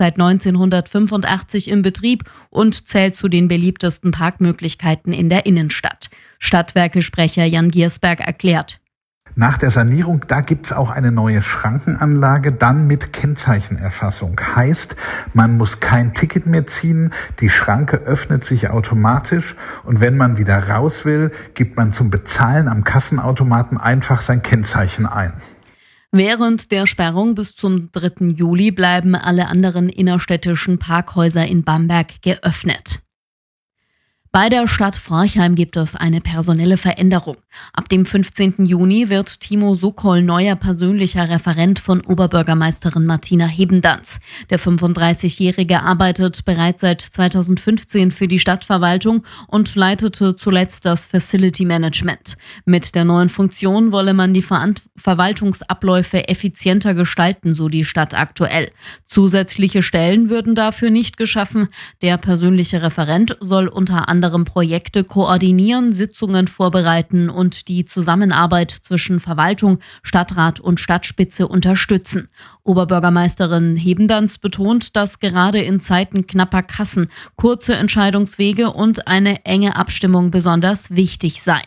seit 1985 in Betrieb und zählt zu den beliebtesten Parkmöglichkeiten in der Innenstadt. Stadtwerke-Sprecher Jan Giersberg erklärt: Nach der Sanierung, da gibt's auch eine neue Schrankenanlage, dann mit Kennzeichenerfassung. Heißt, man muss kein Ticket mehr ziehen, die Schranke öffnet sich automatisch und wenn man wieder raus will, gibt man zum Bezahlen am Kassenautomaten einfach sein Kennzeichen ein. Während der Sperrung bis zum 3. Juli bleiben alle anderen innerstädtischen Parkhäuser in Bamberg geöffnet. Bei der Stadt Forchheim gibt es eine personelle Veränderung. Ab dem 15. Juni wird Timo Sokol neuer persönlicher Referent von Oberbürgermeisterin Martina Hebendanz. Der 35-Jährige arbeitet bereits seit 2015 für die Stadtverwaltung und leitete zuletzt das Facility Management. Mit der neuen Funktion wolle man die Verwaltungsabläufe effizienter gestalten, so die Stadt aktuell. Zusätzliche Stellen würden dafür nicht geschaffen. Der persönliche Referent soll unter anderem Projekte koordinieren, Sitzungen vorbereiten und die Zusammenarbeit zwischen Verwaltung, Stadtrat und Stadtspitze unterstützen. Oberbürgermeisterin Hebendanz betont, dass gerade in Zeiten knapper Kassen kurze Entscheidungswege und eine enge Abstimmung besonders wichtig seien.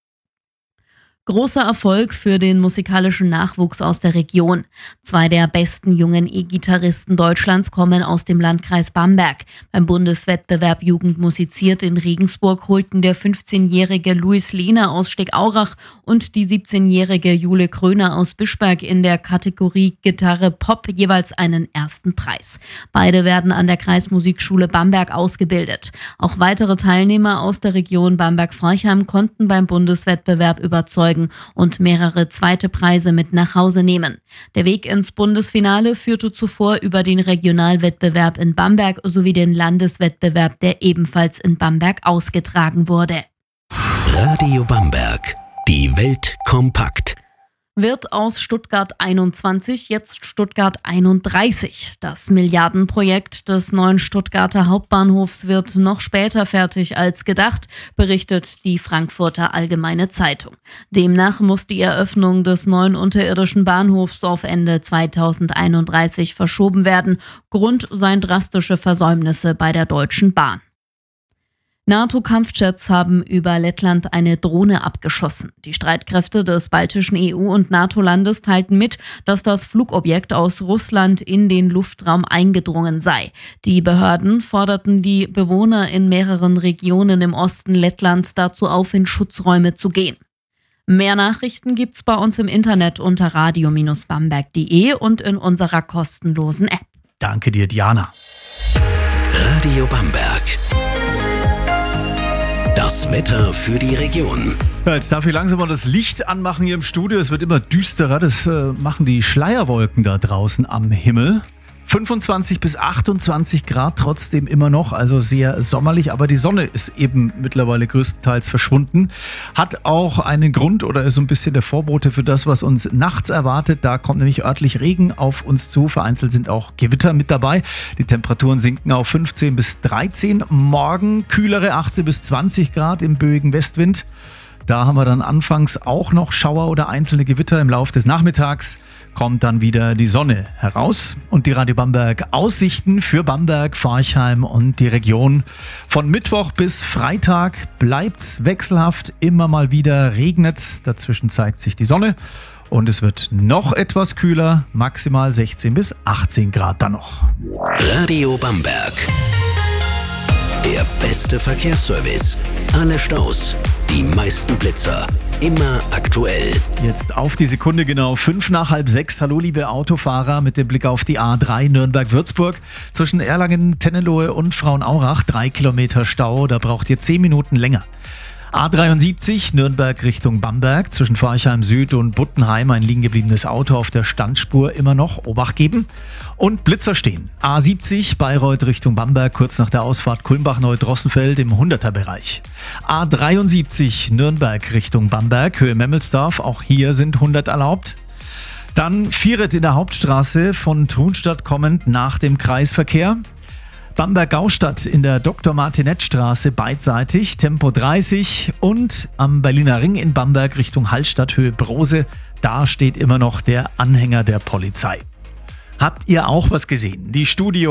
Großer Erfolg für den musikalischen Nachwuchs aus der Region. 2 der besten jungen E-Gitarristen Deutschlands kommen aus dem Landkreis Bamberg. Beim Bundeswettbewerb Jugend musiziert in Regensburg holten der 15-jährige Luis Lehner aus Steckaurach und die 17-jährige Jule Kröner aus Bischberg in der Kategorie Gitarre Pop jeweils einen ersten Preis. Beide werden an der Kreismusikschule Bamberg ausgebildet. Auch weitere Teilnehmer aus der Region Bamberg-Forchheim konnten beim Bundeswettbewerb überzeugen und mehrere zweite Preise mit nach Hause nehmen. Der Weg ins Bundesfinale führte zuvor über den Regionalwettbewerb in Bamberg sowie den Landeswettbewerb, der ebenfalls in Bamberg ausgetragen wurde. Radio Bamberg, die Welt kompakt. Wird aus Stuttgart 21 jetzt Stuttgart 31. Das Milliardenprojekt des neuen Stuttgarter Hauptbahnhofs wird noch später fertig als gedacht, berichtet die Frankfurter Allgemeine Zeitung. Demnach muss die Eröffnung des neuen unterirdischen Bahnhofs auf Ende 2031 verschoben werden. Grund seien drastische Versäumnisse bei der Deutschen Bahn. NATO-Kampfjets haben über Lettland eine Drohne abgeschossen. Die Streitkräfte des baltischen EU- und NATO-Landes teilten mit, dass das Flugobjekt aus Russland in den Luftraum eingedrungen sei. Die Behörden forderten die Bewohner in mehreren Regionen im Osten Lettlands dazu auf, in Schutzräume zu gehen. Mehr Nachrichten gibt's bei uns im Internet unter radio-bamberg.de und in unserer kostenlosen App. Danke dir, Diana. Radio Bamberg. Das Wetter für die Region. Ja, jetzt darf ich langsam mal das Licht anmachen hier im Studio. Es wird immer düsterer. Das machen die Schleierwolken da draußen am Himmel. 25 bis 28 Grad trotzdem immer noch, also sehr sommerlich, aber die Sonne ist eben mittlerweile größtenteils verschwunden. Hat auch einen Grund oder ist so ein bisschen der Vorbote für das, was uns nachts erwartet. Da kommt nämlich örtlich Regen auf uns zu, vereinzelt sind auch Gewitter mit dabei. Die Temperaturen sinken auf 15 bis 13. Morgen kühlere 18 bis 20 Grad im böigen Westwind. Da haben wir dann anfangs auch noch Schauer oder einzelne Gewitter. Im Laufe des Nachmittags kommt dann wieder die Sonne heraus. Und die Radio Bamberg Aussichten für Bamberg, Forchheim und die Region. Von Mittwoch bis Freitag bleibt's wechselhaft. Immer mal wieder regnet's. Dazwischen zeigt sich die Sonne. Und es wird noch etwas kühler. Maximal 16 bis 18 Grad dann noch. Radio Bamberg. Der beste Verkehrsservice. Alle Staus. Die meisten Blitzer. Immer aktuell. Jetzt auf die Sekunde genau 5:05. Hallo liebe Autofahrer mit dem Blick auf die A3 Nürnberg-Würzburg. Zwischen Erlangen, Tennenlohe und Frauenaurach 3 Kilometer Stau. Da braucht ihr 10 Minuten länger. A73 Nürnberg Richtung Bamberg, zwischen Forchheim Süd und Buttenheim ein liegen gebliebenes Auto auf der Standspur, immer noch Obacht geben. Und Blitzer stehen. A70 Bayreuth Richtung Bamberg, kurz nach der Ausfahrt Kulmbach-Neudrossenfeld im 100er-Bereich. A73 Nürnberg Richtung Bamberg, Höhe Memmelsdorf, auch hier sind 100 erlaubt. Dann Vieret in der Hauptstraße von Trunstadt kommend nach dem Kreisverkehr. Bamberg-Gaustadt in der Dr.-Martinet-Straße beidseitig, Tempo 30 und am Berliner Ring in Bamberg Richtung Hallstatt, Höhe Brose, da steht immer noch der Anhänger der Polizei. Habt ihr auch was gesehen? Die Studio